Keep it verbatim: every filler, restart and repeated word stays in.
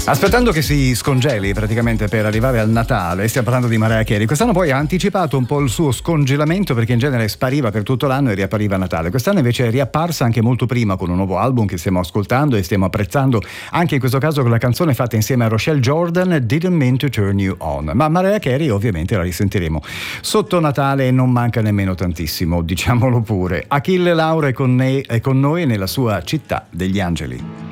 Aspettando che si scongeli praticamente per arrivare al Natale, stiamo parlando di Mariah Carey. Quest'anno poi ha anticipato un po' il suo scongelamento, perché in genere spariva per tutto l'anno e riappariva a Natale. Quest'anno invece è riapparsa anche molto prima con un nuovo album che stiamo ascoltando e stiamo apprezzando, anche in questo caso con la canzone fatta insieme a Rochelle Jordan, Didn't Mean to Turn You On. Ma Mariah Carey ovviamente la risentiremo sotto Natale e non manca nemmeno tantissimo, diciamolo pure. Achille Lauro è con, ne- è con noi nella sua Città degli Angeli.